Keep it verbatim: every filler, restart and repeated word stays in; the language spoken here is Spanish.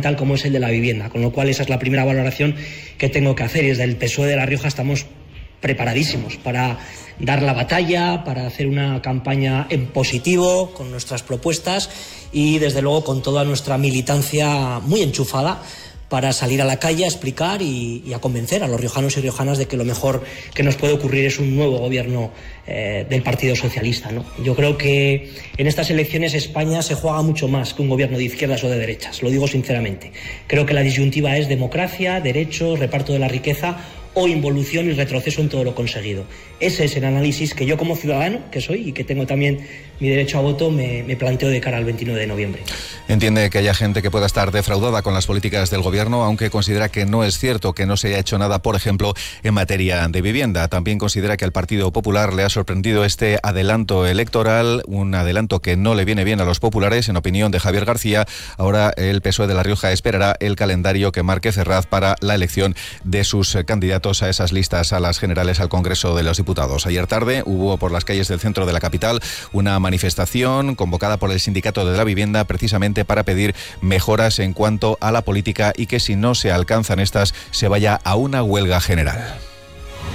fundamental como es el de la vivienda, con lo cual esa es la primera valoración que tengo que hacer, y desde el P S O E de La Rioja estamos preparadísimos para dar la batalla, para hacer una campaña en positivo con nuestras propuestas y desde luego con toda nuestra militancia muy enchufada para salir a la calle a explicar y, y a convencer a los riojanos y riojanas de que lo mejor que nos puede ocurrir es un nuevo gobierno eh, del Partido Socialista, ¿no? Yo creo que en estas elecciones España se juega mucho más que un gobierno de izquierdas o de derechas, lo digo sinceramente. Creo que la disyuntiva es democracia, derechos, reparto de la riqueza o involución y retroceso en todo lo conseguido. Ese es el análisis que yo como ciudadano, que soy y que tengo también mi derecho a voto, me, me planteo de cara al veintinueve de noviembre. Entiende que haya gente que pueda estar defraudada con las políticas del gobierno, aunque considera que no es cierto que no se haya hecho nada, por ejemplo, en materia de vivienda. También considera que al Partido Popular le ha sorprendido este adelanto electoral, un adelanto que no le viene bien a los populares, en opinión de Javier García. Ahora el P S O E de La Rioja esperará el calendario que marque Ferraz para la elección de sus candidatos a esas listas a las generales al Congreso de los Diputados. Ayer tarde hubo por las calles del centro de la capital una manifestación convocada por el Sindicato de la Vivienda precisamente para pedir mejoras en cuanto a la política y que si no se alcanzan estas se vaya a una huelga general.